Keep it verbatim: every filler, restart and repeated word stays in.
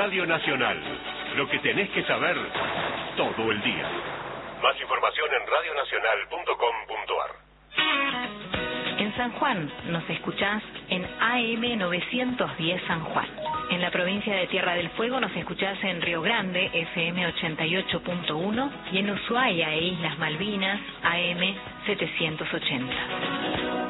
Radio Nacional. Lo que tenés que saber todo el día. Más información en radio nacional punto com punto a r. En San Juan nos escuchás en A M novecientos diez San Juan. En la provincia de Tierra del Fuego nos escuchás en Río Grande, F M ochenta y ocho punto uno, y en Ushuaia e Islas Malvinas, A M setecientos ochenta.